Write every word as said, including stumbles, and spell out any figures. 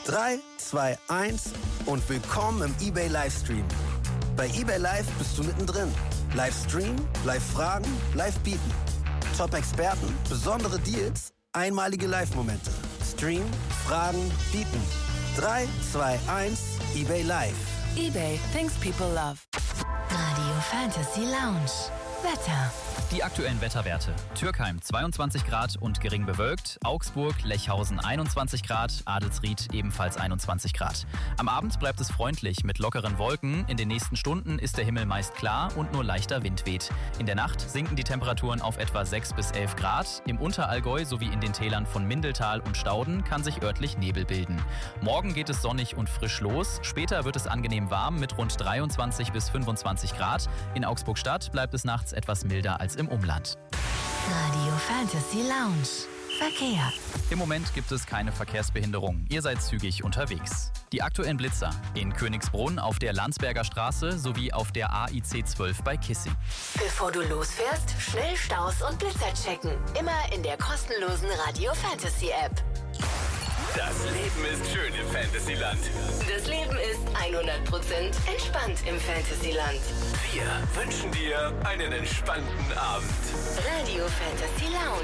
drei, zwei, eins und willkommen im eBay Livestream. Bei eBay Live bist du mittendrin. Live streamen, live fragen, live bieten. Top-Experten, besondere Deals, einmalige Live-Momente. Stream, fragen, bieten. drei, zwei, eins, eBay Live. eBay, things people love. Radio Fantasy Lounge. Wetter. Die aktuellen Wetterwerte. Türkheim zweiundzwanzig Grad und gering bewölkt. Augsburg, Lechhausen einundzwanzig Grad. Adelsried ebenfalls einundzwanzig Grad. Am Abend bleibt es freundlich mit lockeren Wolken. In den nächsten Stunden ist der Himmel meist klar und nur leichter Wind weht. In der Nacht sinken die Temperaturen auf etwa sechs bis elf Grad. Im Unterallgäu sowie in den Tälern von Mindeltal und Stauden kann sich örtlich Nebel bilden. Morgen geht es sonnig und frisch los. Später wird es angenehm warm mit rund dreiundzwanzig bis fünfundzwanzig Grad. In Augsburg-Stadt bleibt es nachts etwas milder als im Umland. Radio Fantasy Lounge. Verkehr. Im Moment gibt es keine Verkehrsbehinderung. Ihr seid zügig unterwegs. Die aktuellen Blitzer in Königsbrunn auf der Landsberger Straße sowie auf der A I C zwölf bei Kissing. Bevor du losfährst, schnell Staus und Blitzer checken. Immer in der kostenlosen Radio Fantasy App. Das Leben ist schön im Fantasyland. Das Leben ist hundert Prozent entspannt im Fantasyland. Wir wünschen dir einen entspannten Abend. Radio Fantasy Lounge.